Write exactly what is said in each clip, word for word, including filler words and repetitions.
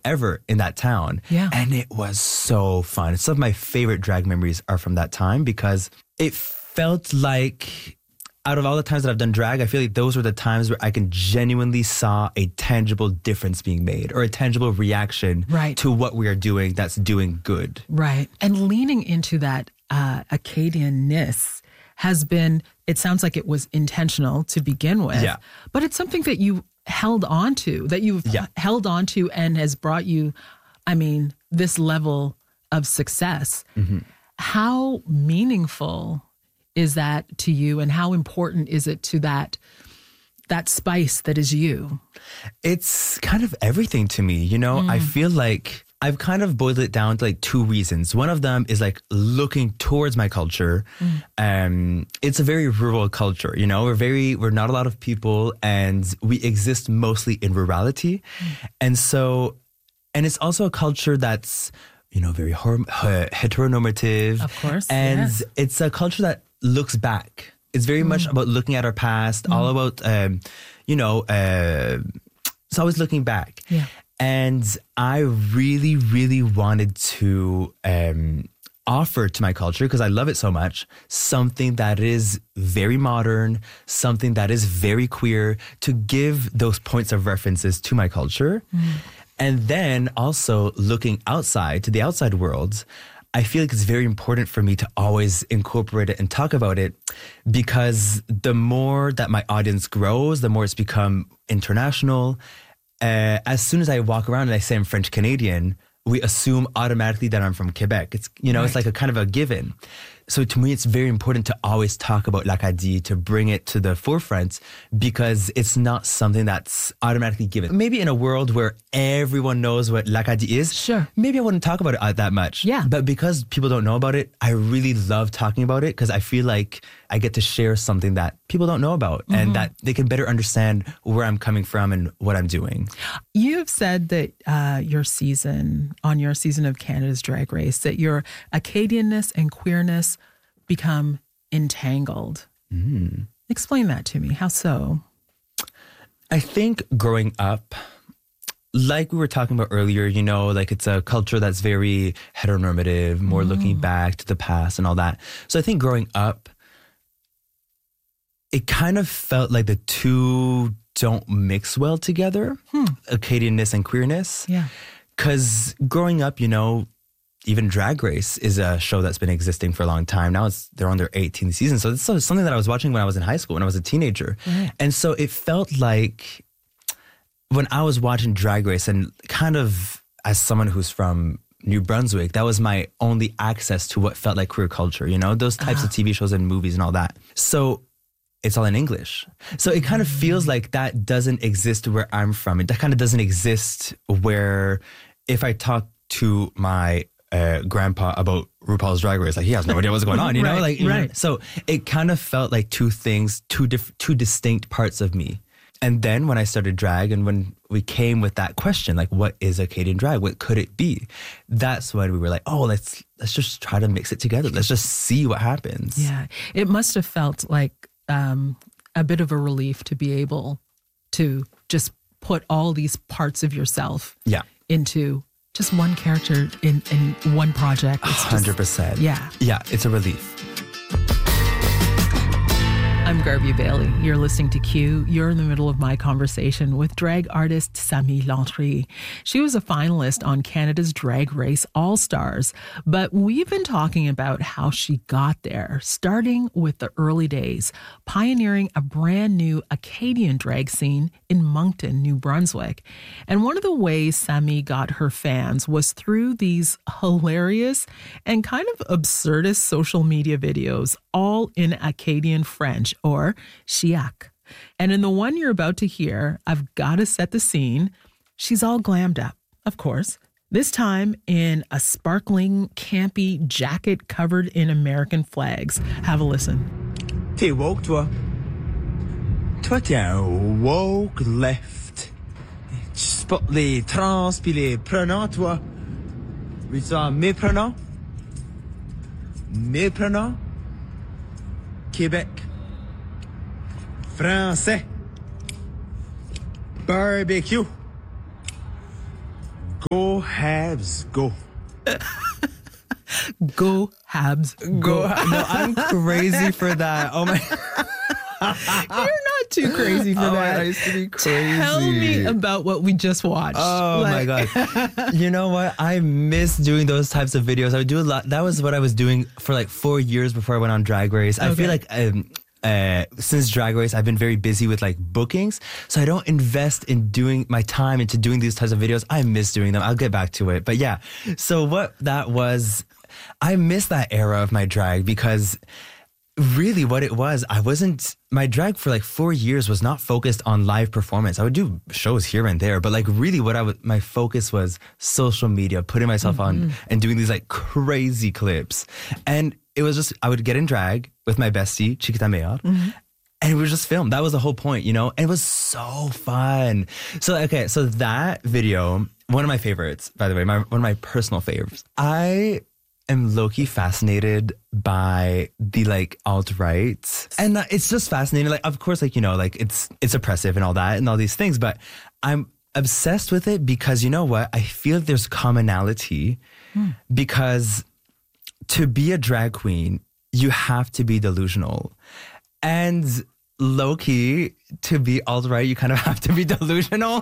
ever in that town. Yeah. And it was so fun. Some of my favorite drag memories are from that time because it felt like, out of all the times that I've done drag, I feel like those were the times where I can genuinely saw a tangible difference being made or a tangible reaction right. to what we are doing that's doing good. Right. And leaning into that uh, Acadian-ness has been, it sounds like it was intentional to begin with, yeah. but it's something that you held on to, that you've yeah. held on to and has brought you, I mean, this level of success. Mm-hmm. How meaningful is that to you, and how important is it to that that spice that is you? It's kind of everything to me, you know? Mm. I feel like I've kind of boiled it down to like two reasons. One of them is like looking towards my culture. Mm. Um, it's a very rural culture, you know? We're very, we're not a lot of people, and we exist mostly in rurality. Mm. And so, and it's also a culture that's, you know, very hor- heteronormative. Of course. And yes. it's a culture that looks back. It's very mm. much about looking at our past, mm. all about, um, you know, uh, it's always looking back. Yeah. And I really, really wanted to um, offer to my culture, because I love it so much, something that is very modern, something that is very queer, to give those points of references to my culture. Mm. And then also looking outside to the outside world, I feel like it's very important for me to always incorporate it and talk about it, because the more that my audience grows, the more it's become international. Uh, as soon as I walk around and I say I'm French Canadian, we assume automatically that I'm from Quebec. It's, you know, right. It's like a kind of a given. So to me, it's very important to always talk about l'Acadie, to bring it to the forefront, because it's not something that's automatically given. Maybe in a world where everyone knows what l'Acadie is, sure, maybe I wouldn't talk about it that much. Yeah. But because people don't know about it, I really love talking about it, because I feel like I get to share something that people don't know about, mm-hmm. and that they can better understand where I'm coming from and what I'm doing. You've said that uh, your season, on your season of Canada's Drag Race, that your Acadian-ness and queerness become entangled. Mm. Explain that to me. How so? I think growing up, like we were talking about earlier, you know, like it's a culture that's very heteronormative, more mm. looking back to the past and all that. So I think growing up, it kind of felt like the two don't mix well together, hmm. Acadian-ness and queerness. Yeah. Because growing up, you know, even Drag Race is a show that's been existing for a long time. Now it's they're on their eighteenth season. So it's something that I was watching when I was in high school, when I was a teenager. Right. And so it felt like when I was watching Drag Race, and kind of as someone who's from New Brunswick, that was my only access to what felt like queer culture, you know, those types uh-huh. of T V shows and movies and all that. So it's all in English. So it kind of feels like that doesn't exist where I'm from. It that kind of doesn't exist where if I talk to my uh, grandpa about RuPaul's Drag Race, like he has no idea what's going on, you right, know? Like, you right. know? So it kind of felt like two things, two diff- two distinct parts of me. And then when I started drag, and when we came with that question, like, what is Acadian drag? What could it be? That's when we were like, oh, let's let's just try to mix it together. Let's just see what happens. Yeah. It must have felt like um, a bit of a relief to be able to just put all these parts of yourself yeah. into just one character in, in one project. It's one hundred percent. Just, yeah. Yeah, it's a relief. I'm Garvey Bailey. You're listening to Q. You're in the middle of my conversation with drag artist Samy Lantry. She was a finalist on Canada's Drag Race All-Stars, but we've been talking about how she got there, starting with the early days, pioneering a brand new Acadian drag scene in Moncton, New Brunswick. And one of the ways Samy got her fans was through these hilarious and kind of absurdist social media videos, all in Acadian French, or Chiac. And in the one you're about to hear, I've got to set the scene. She's all glammed up, of course, this time in a sparkling, campy jacket covered in American flags. Have a listen. T'es woke, toi. Toi, t'es un woke left. Tu supportes les trans pis les prenants, toi. Veux-tu en méprenant? Méprenant? Québec. Français. Barbecue. Go Habs, go. Go Habs, go. Go. No, I'm crazy for that. Oh my. You're not too crazy for Oh, that. I used to be crazy. Tell me about what we just watched. Oh Like- my god! You know what? I miss doing those types of videos. I would do a lot. That was what I was doing for like four years before I went on Drag Race. I Okay. feel like um, uh, since Drag Race, I've been very busy with like bookings, so I don't invest in doing my time into doing these types of videos. I miss doing them. I'll get back to it, but yeah. So what that was, I miss that era of my drag because really what it was, I wasn't, my drag for like four years was not focused on live performance. I would do shows here and there, but like really what I would, my focus was social media, putting myself on and doing these like crazy clips. And it was just, I would get in drag with my bestie, Chiquita Mayor, and it was just filmed. That was the whole point, you know? And it was so fun. So, okay, so that video, one of my favorites, by the way, my, one of my personal favorites. I am low-key fascinated by the like alt-right. And uh, it's just fascinating. Like, of course, like, you know, like it's it's oppressive and all that and all these things, but I'm obsessed with it because you know what? I feel there's commonality because to be a drag queen, you have to be delusional. And low-key, to be alt-right, you kind of have to be delusional.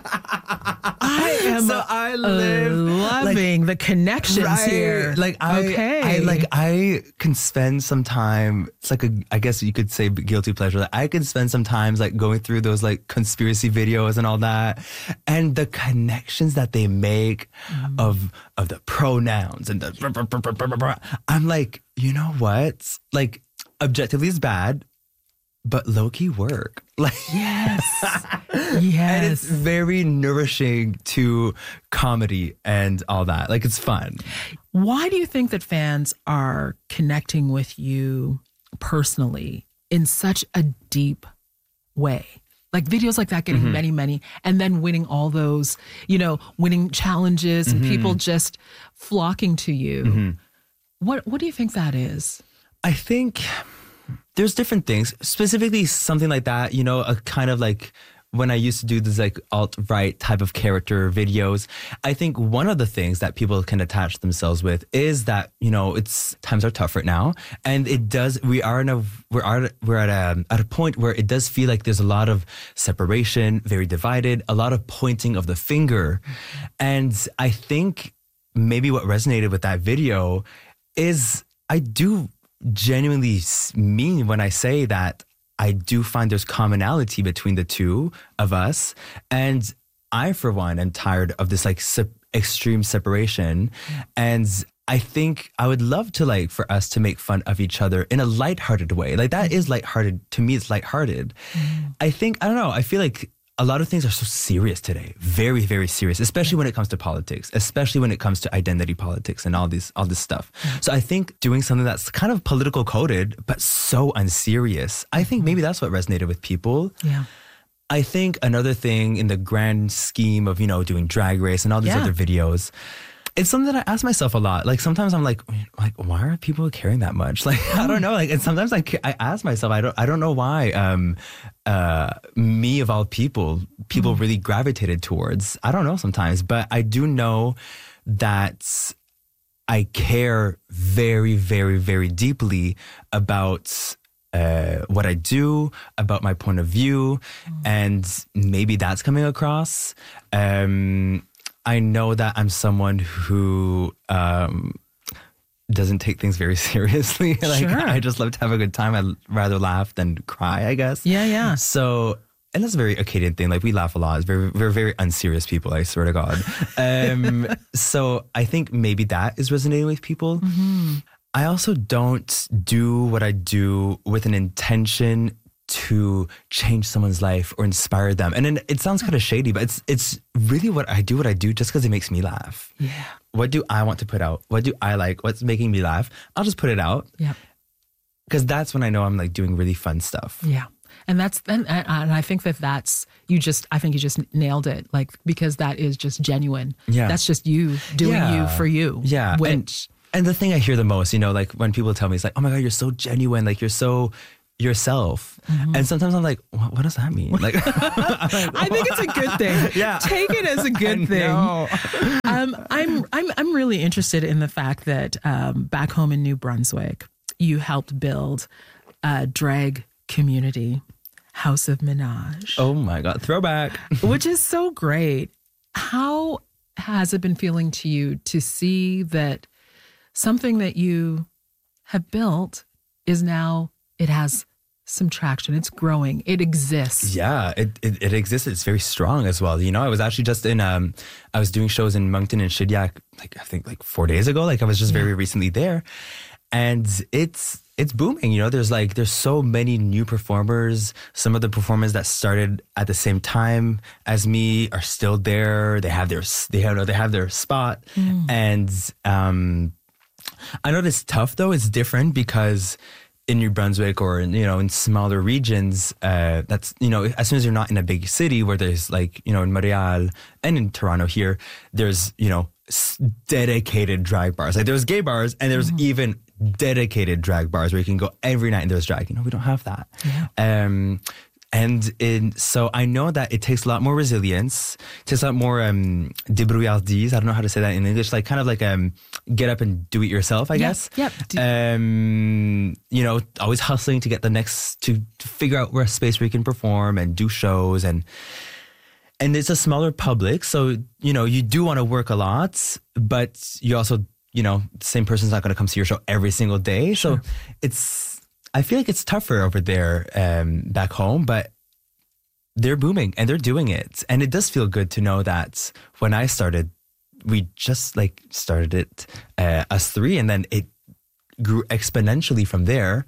I am So I live loving the connections Right. here. Like I, okay. I like I can spend some time. It's like a, I guess you could say guilty pleasure. Like I can spend some times like going through those like conspiracy videos and all that, and the connections that they make of of the pronouns and the. Blah, blah, blah, blah, blah, blah. I'm like, you know what? Like objectively, it's bad, but low key work. Like yes, and it's yes. very nourishing to comedy and all that. Like it's fun. Why do you think that fans are connecting with you personally in such a deep way? Like videos like that getting many, many, and then winning all those, you know, winning challenges and people just flocking to you. What What do you think that is? I think there's different things, specifically something like that, you know, a kind of like when I used to do this like alt-right type of character videos, I think one of the things that people can attach themselves with is that, you know, it's times are tough right now. And it does, we are in a, we're, are, we're at a, at a point where it does feel like there's a lot of separation, very divided, a lot of pointing of the finger. And I think maybe what resonated with that video is I do genuinely mean when I say that I do find there's commonality between the two of us. And I, for one, am tired of this like se- extreme separation. And I think I would love to like for us to make fun of each other in a lighthearted way. Like that is lighthearted. To me, it's lighthearted. Mm. I think, I don't know, I feel like a lot of things are so serious today. Very, very serious, especially when it comes to politics, especially when it comes to identity politics and all this, all this stuff. So I think doing something that's kind of political coded, but so unserious, I think maybe that's what resonated with people. Yeah. I think another thing in the grand scheme of, you know, doing Drag Race and all these Yeah. other videos, it's something that I ask myself a lot. Like sometimes I'm like, like why are people caring that much? Like I don't know. Like and sometimes I, I ask myself, I don't I don't know why. Um, uh, me of all people, people really gravitated towards. I don't know sometimes, but I do know that I care very, very, very deeply about uh, what I do, about my point of view, and maybe that's coming across. Um, I know that I'm someone who um, doesn't take things very seriously. Like Sure. I just love to have a good time. I'd rather laugh than cry, I guess. Yeah, yeah. So, and that's a very Acadian thing. Like we laugh a lot. It's very, we're very unserious people, I swear to God. Um, so I think maybe that is resonating with people. Mm-hmm. I also don't do what I do with an intention to change someone's life or inspire them. And then it sounds kind of shady, but it's it's really what I do what I do just because it makes me laugh. Yeah. What do I want to put out? What do I like? What's making me laugh? I'll just put it out. Yeah. Because that's when I know I'm like doing really fun stuff. Yeah. And that's, and, and I think that that's, you just, I think you just nailed it. Like, because that is just genuine. Yeah. That's just you doing Yeah. you for you. Yeah. Which, And, and the thing I hear the most, you know, like when people tell me, it's like, oh my God, you're so genuine. Like you're so, yourself. Mm-hmm. And sometimes I'm like, what, what does that mean? Like, like I think it's a good thing. Yeah. Take it as a good thing. um, I'm, I'm, I'm really interested in the fact that um, back home in New Brunswick, you helped build a drag community, House of Menage. Oh my God, throwback. Which is so great. How has it been feeling to you to see that something that you have built is now, it has some traction. It's growing. It exists. Yeah, it, it, it exists. It's very strong as well. You know, I was actually just in, um, I was doing shows in Moncton and Shediac, like I think like four days ago. Like I was just yeah. very recently there. And it's, it's booming. You know, there's like, there's so many new performers. Some of the performers that started at the same time as me are still there. They have their, they have, they have their spot. Mm. And, um, I know it's tough though. It's different because in New Brunswick or, in, you know, in smaller regions, uh, that's, you know, as soon as you're not in a big city where there's like, you know, in Montreal and in Toronto here, there's, you know, dedicated drag bars. Like there's gay bars and there's mm. even dedicated drag bars where you can go every night and there's drag. You know, we don't have that. Yeah. Um, and in, so I know that it takes a lot more resilience, it takes a lot more um, débrouillardise. I don't know how to say that in English. Like kind of like um, get up and do it yourself, I yes. guess. Yep. Um, you know, always hustling to get the next, to, to figure out where a space where you can perform and do shows. And and it's a smaller public. So, you know, you do want to work a lot, but you also, you know, the same person's not going to come see your show every single day. Sure. So it's, I feel like it's tougher over there um, back home, but they're booming and they're doing it. And it does feel good to know that when I started, we just like started it, uh, us three, and then it grew exponentially from there.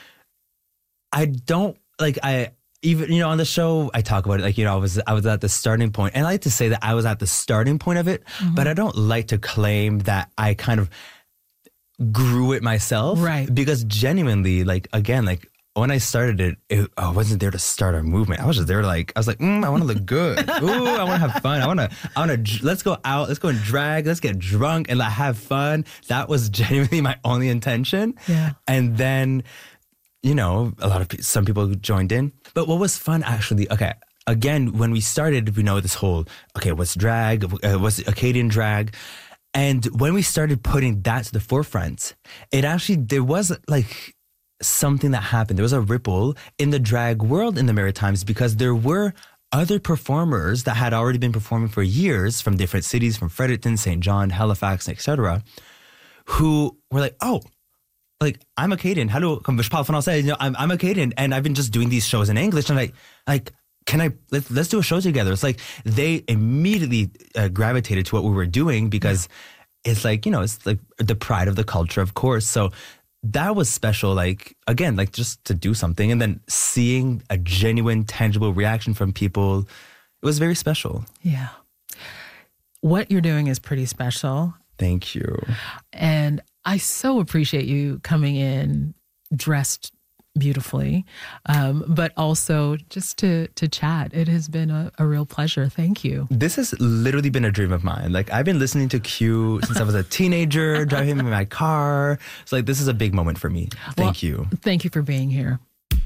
I don't like, I, even, you know, on the show, I talk about it like, you know, I was, I was at the starting point, and I like to say that I was at the starting point of it, mm-hmm. but I don't like to claim that I kind of grew it myself. Right. Because genuinely, like, again, like when I started it, it I wasn't there to start a movement. I was just there like, I was like, mm, I want to look good. Ooh, I want to have fun. I want to, I want to, let's go out. Let's go and drag. Let's get drunk and like, have fun. That was genuinely my only intention. Yeah. And then, you know, a lot of people, some people joined in. But what was fun actually, okay, again, when we started, we know this whole, okay, what's drag? Uh, what's Acadian drag? And when we started putting that to the forefront, it actually, there was like something that happened. There was a ripple in the drag world in the Maritimes, because there were other performers that had already been performing for years from different cities, from Fredericton, Saint John, Halifax, et cetera, who were like, oh, like, I'm Acadian. Hello, comme je parle français. You know, I'm, I'm Acadian, and I've been just doing these shows in English. And I, like, can I, let's, let's do a show together. It's like, they immediately uh, gravitated to what we were doing, because yeah. it's like, you know, it's like the pride of the culture, of course. So that was special. Like, again, like just to do something and then seeing a genuine, tangible reaction from people. It was very special. Yeah. What you're doing is pretty special. Thank you. And I so appreciate you coming in dressed beautifully, um, but also just to to chat. It has been a, a real pleasure. Thank you. This has literally been a dream of mine. Like, I've been listening to Q since I was a teenager, driving in my car. It's like, this is a big moment for me. Thank well, you. Thank you for being here.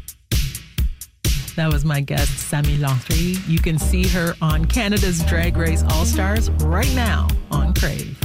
That was my guest, Samy Landry. You can see her on Canada's Drag Race All-Stars right now on Crave.